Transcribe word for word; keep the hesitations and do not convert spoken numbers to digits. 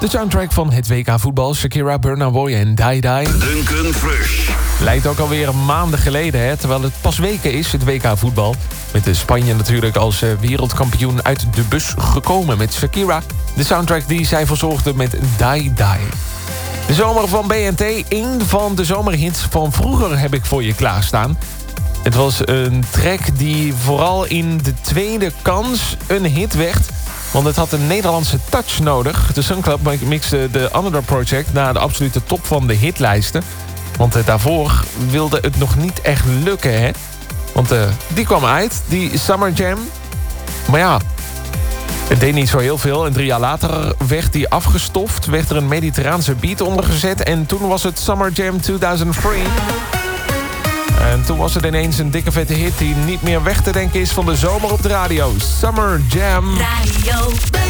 De soundtrack van het W K voetbal, Shakira, Burna Boy en Die Die. Duncan Fresh. Lijkt ook alweer maanden geleden, hè, terwijl het pas weken is, het W K voetbal. Met de Spanje natuurlijk als wereldkampioen uit de bus gekomen met Shakira. De soundtrack die zij verzorgde met Die Die. De zomer van B N T, één van de zomerhits van vroeger heb ik voor je klaarstaan. Het was een track die vooral in de tweede kans een hit werd. Want het had een Nederlandse touch nodig. De Sun Club mixte de Underdog Project naar de absolute top van de hitlijsten. Want uh, daarvoor wilde het nog niet echt lukken, hè? Want uh, die kwam uit, die Summer Jam. Maar ja, het deed niet zo heel veel. En drie jaar later werd die afgestoft. Werd er een mediterraanse beat onder gezet. En toen was het Summer Jam tweeduizend drie. En toen was het ineens een dikke vette hit die niet meer weg te denken is van de zomer op de radio. Summer Jam. Radio